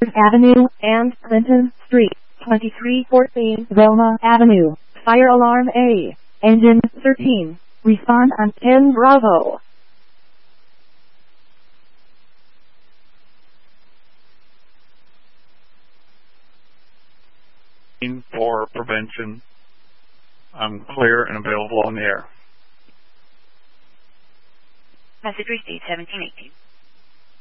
Avenue and Clinton Street, 2314 Velma Avenue. Fire alarm A. Engine 13. Respond on 10 Bravo. For prevention. I'm clear and available on the air. Message received 1718.